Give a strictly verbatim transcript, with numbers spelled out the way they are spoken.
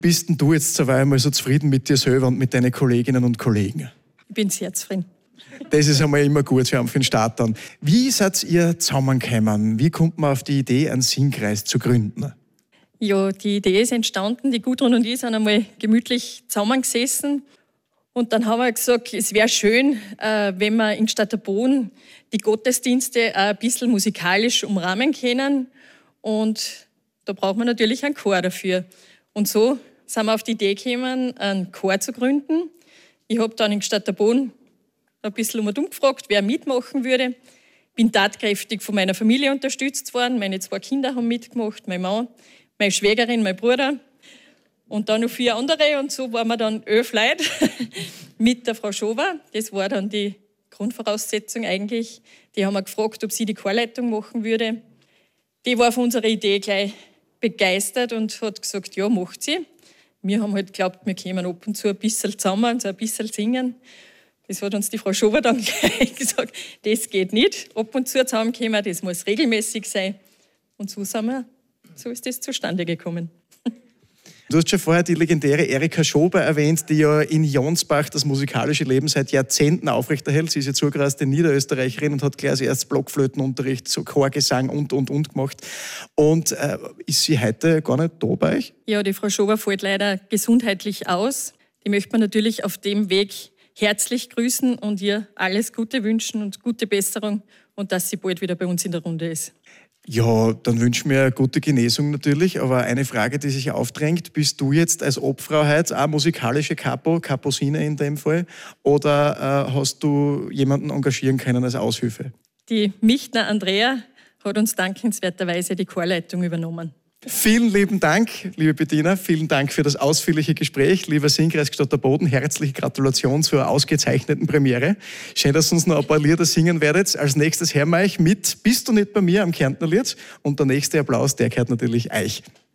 Bist denn du jetzt soweit einmal so zufrieden mit dir selber und mit deinen Kolleginnen und Kollegen? Ich bin sehr zufrieden. Das ist einmal immer gut, wir haben für den Start dann. Wie seid ihr zusammengekommen? Wie kommt man auf die Idee, einen Singkreis zu gründen? Ja, die Idee ist entstanden. Die Gudrun und ich sind einmal gemütlich zusammengesessen. Und dann haben wir gesagt, es wäre schön, wenn wir in Stadterboden die Gottesdienste ein bisschen musikalisch umrahmen können. Und da braucht man natürlich einen Chor dafür. Und so sind wir auf die Idee gekommen, einen Chor zu gründen. Ich habe dann in Stadterboden ein bisschen um und um gefragt, wer mitmachen würde. Bin tatkräftig von meiner Familie unterstützt worden. Meine zwei Kinder haben mitgemacht, mein Mann, meine Schwägerin, mein Bruder und dann noch vier andere. Und so waren wir dann elf Leute mit der Frau Schober. Das war dann die Grundvoraussetzung eigentlich. Die haben wir gefragt, ob sie die Chorleitung machen würde. Die war von unserer Idee gleich begeistert und hat gesagt, ja, macht sie. Wir haben halt geglaubt, wir kommen ab und zu ein bisschen zusammen und so ein bisschen singen. Das hat uns die Frau Schober dann gleich gesagt, das geht nicht. Ab und zu zusammenkommen, das muss regelmäßig sein. Und so, sind wir, so ist das zustande gekommen. Du hast schon vorher die legendäre Erika Schober erwähnt, die ja in Jonsbach das musikalische Leben seit Jahrzehnten aufrechterhält. Sie ist ja zugereiste Niederösterreicherin und hat gleich als erstes Blockflötenunterricht, so Chorgesang und, und, und gemacht. Und äh, ist sie heute gar nicht da bei euch? Ja, die Frau Schober fällt leider gesundheitlich aus. Die möchte man natürlich auf dem Weg herzlich grüßen und ihr alles Gute wünschen und gute Besserung und dass sie bald wieder bei uns in der Runde ist. Ja, dann wünschen wir eine gute Genesung natürlich, aber eine Frage, die sich aufdrängt, bist du jetzt als Obfrau heute auch musikalische Kapo, Kaposine in dem Fall, oder äh, hast du jemanden engagieren können als Aushilfe? Die Michtner Andrea hat uns dankenswerterweise die Chorleitung übernommen. Vielen lieben Dank, liebe Bettina, vielen Dank für das ausführliche Gespräch. Lieber Singkreis Stadterboden, herzliche Gratulation zur ausgezeichneten Premiere. Schön, dass ihr uns noch ein paar Lieder singen werdet. Als nächstes hören wir euch mit Bist du nicht bei mir am Kärntner Lied und der nächste Applaus, der gehört natürlich euch.